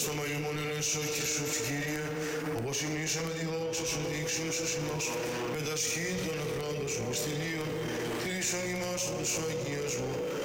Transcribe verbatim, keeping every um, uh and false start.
στο μαγεμόν ελέσο και σου Κύριε, όπως υμνήσαμε τη δόξα σου δείξουσες ημάς, με τα σχήν των αχράντων σου μυστηρίων, τήρησον ημάς τους Αγίας μου,